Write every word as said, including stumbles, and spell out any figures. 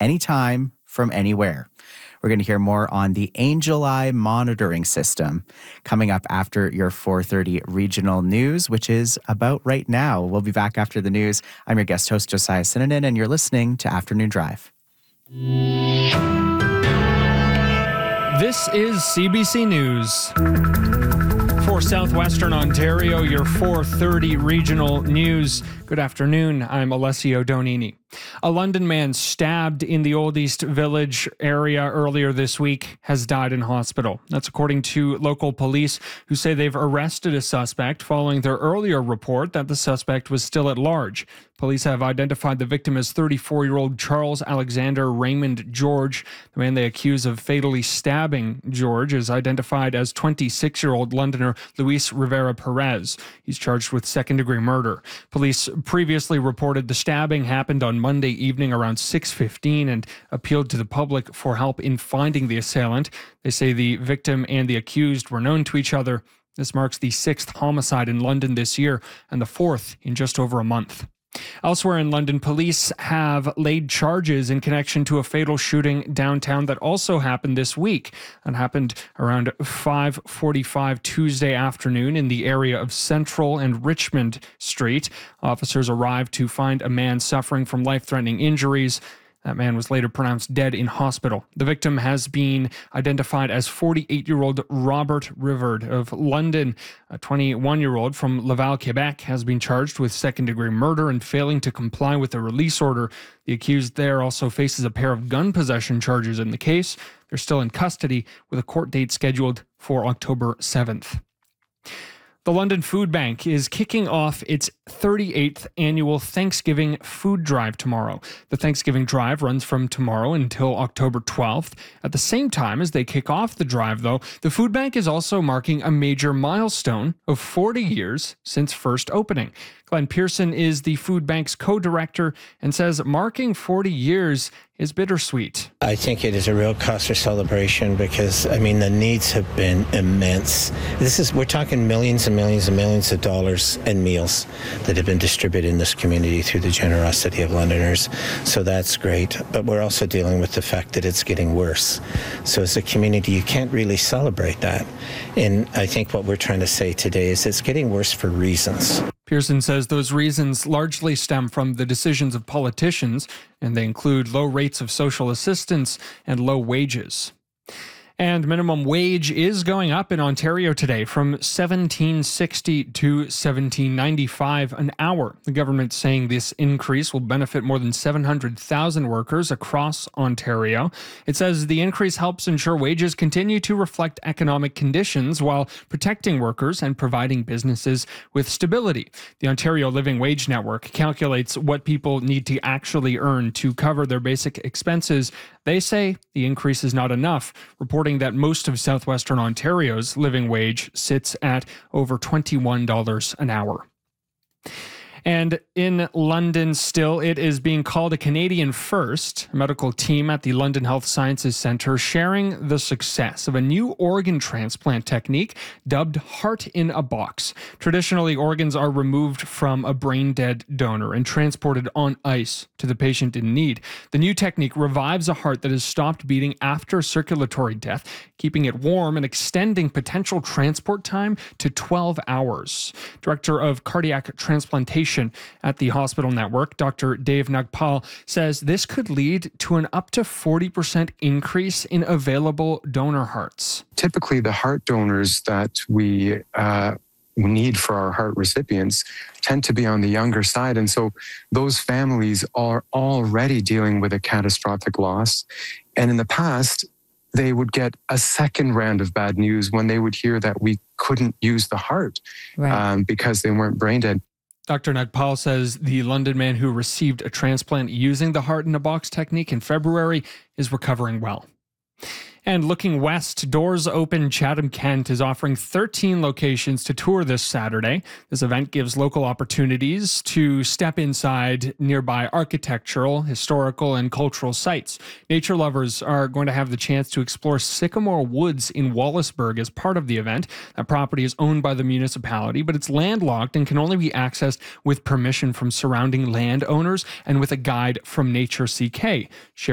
anytime from anywhere. We're going to hear more on the Angel Eye monitoring system coming up after your four thirty regional news, which is about right now. We'll be back after the news. I'm your guest host, Josiah Sinanen, and you're listening to Afternoon Drive. This is C B C News. For Southwestern Ontario, your four thirty regional news. Good afternoon, I'm Alessio Donini. A London man stabbed in the Old East Village area earlier this week has died in hospital. That's according to local police, who say they've arrested a suspect following their earlier report that the suspect was still at large. Police have identified the victim as thirty-four-year-old Charles Alexander Raymond George. The man they accuse of fatally stabbing George is identified as twenty-six-year-old Londoner Luis Rivera Perez. He's charged with second-degree murder. Police previously reported the stabbing happened on Monday evening around six fifteen and appealed to the public for help in finding the assailant. They say the victim and the accused were known to each other. This marks the sixth homicide in London this year and the fourth in just over a month. Elsewhere in London, police have laid charges in connection to a fatal shooting downtown that also happened this week. It happened around five forty-five Tuesday afternoon in the area of Central and Richmond Street. Officers arrived to find a man suffering from life-threatening injuries. That man was later pronounced dead in hospital. The victim has been identified as forty-eight-year-old Robert Rivard of London. A twenty-one-year-old from Laval, Quebec, has been charged with second-degree murder and failing to comply with a release order. The accused there also faces a pair of gun possession charges in the case. They're still in custody with a court date scheduled for October seventh. The London Food Bank is kicking off its thirty-eighth annual Thanksgiving food drive tomorrow. The Thanksgiving drive runs from tomorrow until October twelfth. At the same time as they kick off the drive, though, the food bank is also marking a major milestone of forty years since first opening. Glenn Pearson is the food bank's co-director and says marking forty years is bittersweet. I think it is a real cause for celebration because, I mean, the needs have been immense. This is, we're talking millions and millions and millions of dollars in meals that have been distributed in this community through the generosity of Londoners. So that's great. But we're also dealing with the fact that it's getting worse. So as a community, you can't really celebrate that. And I think what we're trying to say today is it's getting worse for reasons. Pearson says those reasons largely stem from the decisions of politicians, and they include low rates of social assistance and low wages. And minimum wage is going up in Ontario today from seventeen sixty to seventeen ninety-five an hour. The government's saying this increase will benefit more than seven hundred thousand workers across Ontario. It says the increase helps ensure wages continue to reflect economic conditions while protecting workers and providing businesses with stability. The Ontario Living Wage Network calculates what people need to actually earn to cover their basic expenses. They say the increase is not enough, reporting that most of southwestern Ontario's living wage sits at over twenty-one dollars an hour. And in London still, it is being called a Canadian first. A medical team at the London Health Sciences Centre sharing the success of a new organ transplant technique dubbed Heart in a Box. Traditionally, organs are removed from a brain-dead donor and transported on ice to the patient in need. The new technique revives a heart that has stopped beating after circulatory death, keeping it warm and extending potential transport time to twelve hours. Director of Cardiac Transplantation at the hospital network, Doctor Dave Nagpal, says this could lead to an up to forty percent increase in available donor hearts. Typically, the heart donors that we uh, need for our heart recipients tend to be on the younger side. And so those families are already dealing with a catastrophic loss. And in the past, they would get a second round of bad news when they would hear that we couldn't use the heart right. um, because they weren't brain dead. Doctor Nagpal says the London man who received a transplant using the Heart in a Box technique in February is recovering well. And looking west, Doors Open Chatham-Kent is offering thirteen locations to tour this Saturday. This event gives local opportunities to step inside nearby architectural, historical, and cultural sites. Nature lovers are going to have the chance to explore Sycamore Woods in Wallaceburg as part of the event. That property is owned by the municipality, but it's landlocked and can only be accessed with permission from surrounding landowners and with a guide from Nature C K.